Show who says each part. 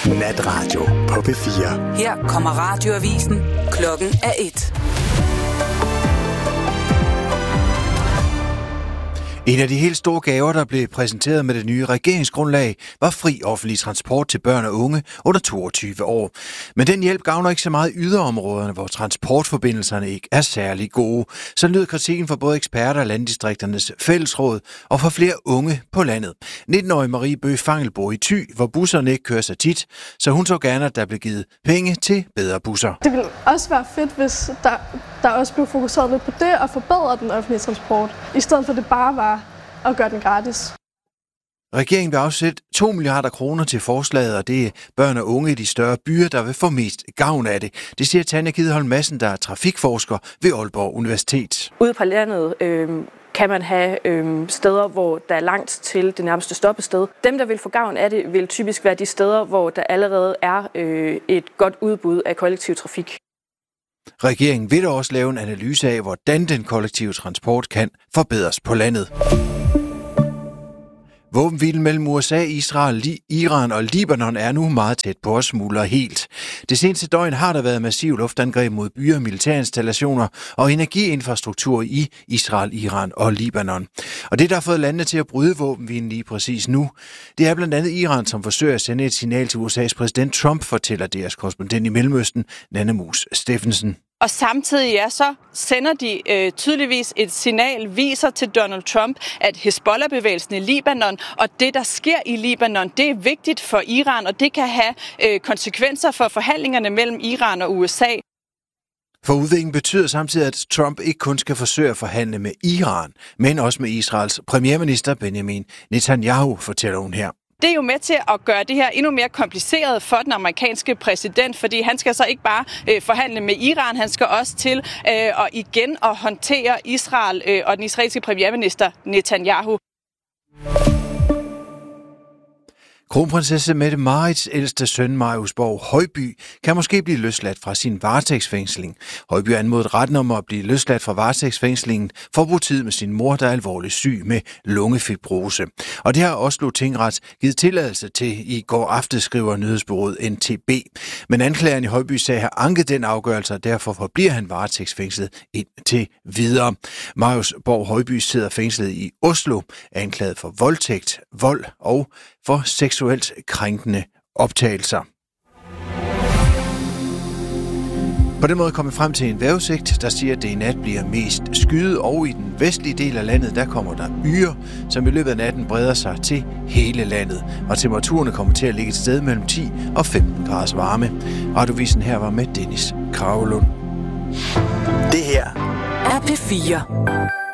Speaker 1: Natradio på P4.
Speaker 2: Her kommer radioavisen. Klokken er 1.
Speaker 3: En af de helt store gaver, der blev præsenteret med det nye regeringsgrundlag, var fri offentlig transport til børn og unge under 22 år. Men den hjælp gavner ikke så meget yderområderne, hvor transportforbindelserne ikke er særlig gode. Så lød kritikken fra både eksperter og landdistrikternes fællesråd og for flere unge på landet. 19-årige Marie Bøgh Fangel bor i Thy, hvor busserne ikke kører så tit, så hun så gerne, at der blev givet penge til bedre busser.
Speaker 4: Det ville også være fedt, hvis der også blev fokuseret lidt på det og forbedre den offentlige transport, i stedet for det bare var at gøre den gratis.
Speaker 3: Regeringen vil afsætte 2 milliarder kroner til forslaget, og det er børn og unge i de større byer, der vil få mest gavn af det. Det siger Tanja Kidholm Madsen, der er trafikforsker ved Aalborg Universitet.
Speaker 5: Ude på landet kan man have steder, hvor der er langt til det nærmeste stoppested. Dem, der vil få gavn af det, vil typisk være de steder, hvor der allerede er et godt udbud af kollektiv trafik.
Speaker 3: Regeringen vil også lave en analyse af, hvordan den kollektive transport kan forbedres på landet. Våbenhvilen mellem USA, Israel, Iran og Libanon er nu meget tæt på at smuldre helt. Det seneste døgn har der været massiv luftangreb mod byer, militærinstallationer og energiinfrastruktur i Israel, Iran og Libanon. Og det, der har fået landene til at bryde våbenhvilen lige præcis nu, det er blandt andet Iran, som forsøger at sende et signal til USA's præsident Trump, fortæller deres korrespondent i Mellemøsten, Nanne Mus Steffensen.
Speaker 6: Og samtidig så sender de tydeligvis et signal, viser til Donald Trump, at Hezbollah-bevægelsen i Libanon og det, der sker i Libanon, det er vigtigt for Iran, og det kan have konsekvenser for forhandlingerne mellem Iran og USA.
Speaker 3: For udviklingen betyder samtidig, at Trump ikke kun skal forsøge at forhandle med Iran, men også med Israels premierminister Benjamin Netanyahu, fortæller hun her.
Speaker 6: Det er jo med til at gøre det her endnu mere kompliceret for den amerikanske præsident, fordi han skal så ikke bare forhandle med Iran, han skal også til at igen at håndtere Israel og den israelske premierminister Netanyahu.
Speaker 3: Kronprinsesse Mette-Marits ældste søn, Marius Borg Højby, kan måske blive løsladt fra sin varetægtsfængsling. Højby har anmodet retten om at blive løsladt fra varetægtsfængslingen for at bruge tid med sin mor, der er alvorligt syg med lungefibrose. Og det har Oslo Tingrets givet tilladelse til i går aftes, skriver nyhedsbureauet NTB. Men anklageren i Højby sag har anket den afgørelse, og derfor forbliver han varetægtsfængslet indtil videre. Marius Borg Højby sidder fængslet i Oslo, anklaget for voldtægt, vold og for seksuelt krænkende optagelser. På den måde kommer vi frem til en vejrudsigt, der siger, at det i nat bliver mest skyet, og i den vestlige del af landet, der kommer der byger, som i løbet af natten breder sig til hele landet. Og temperaturerne kommer til at ligge et sted mellem 10 og 15 graders varme. Radiovisen her var med Dennis Kragelund.
Speaker 1: Det her
Speaker 2: er P4.